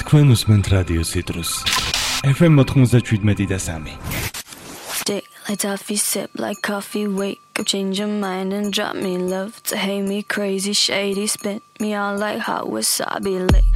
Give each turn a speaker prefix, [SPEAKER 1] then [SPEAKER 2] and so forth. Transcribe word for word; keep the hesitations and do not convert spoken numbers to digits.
[SPEAKER 1] თქვენ უსმენთ რადიო ციტრუს ეფ ემ ninety-seven და three.
[SPEAKER 2] Dick like toffee, sip like coffee, wake up, change your mind and drop me love to hate me crazy, shady, spin me on like hot wasabi, like